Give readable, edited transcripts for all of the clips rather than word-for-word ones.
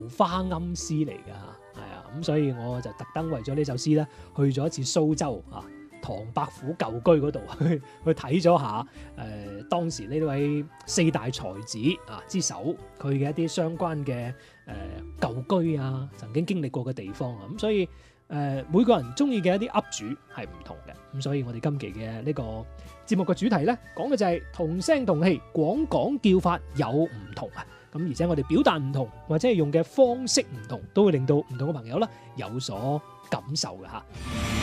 花庵詩嚟㗎，係啊，咁所以我就特登為咗呢首詩咧，去咗一次蘇州啊，唐伯虎舊居嗰度去睇咗下當時呢位四大才子之首佢嘅一啲相關嘅舊居啊，曾經經歷過嘅地方啊，咁所以每個人中意嘅一啲 up 主係唔同嘅，咁所以我哋今期嘅呢個節目嘅主題咧，講嘅就係同聲同氣，廣講叫法有唔同啊！咁而且我哋表達唔同，或者係用嘅方式唔同，都會令到唔同嘅朋友啦有所感受嘅嚇。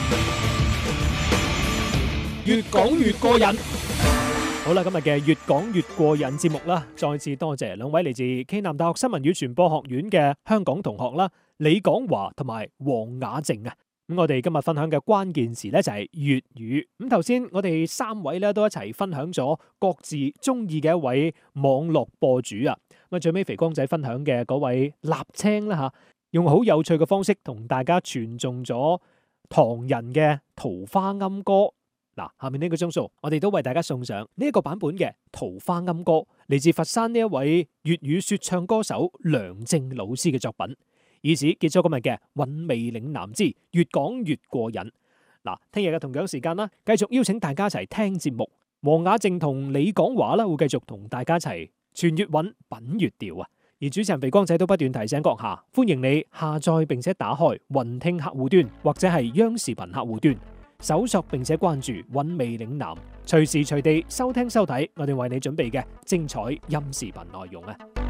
越講越過癮。好啦，今日嘅越講越過癮節目啦，再次多謝兩位嚟自暨南大學新聞與傳播學院嘅香港同學啦，李廣華同埋黃雅靜啊。咁我哋今日分享嘅關鍵詞咧就係粵語。咁頭先我哋三位咧都一齊分享咗各自中意嘅一位網絡播主啊。咁最尾肥光仔分享嘅嗰位立青啦嚇，用好有趣嘅方式同大家傳頌咗唐人嘅《桃花庵歌》。嗱，下面呢個鐘數，我哋都為大家送上呢一個版本嘅《桃花庵歌》，嚟自佛山呢一位粵語說唱歌手梁正老師嘅作品。以此結束今日嘅韻味嶺南之越講越過癮。嗱，聽日嘅同樣時間啦，繼續邀請大家一齊聽節目。黃雅靜同李廣華啦，會繼續同大家一齊傳粵韻、品粵調啊。而主持人肥光仔都不斷提醒閣下，歡迎你下載並且打開雲聽客戶端或者係央視頻客戶端，搜索並且關注韻味嶺南，隨時隨地收聽收睇我哋為你準備嘅精彩音視頻內容啊！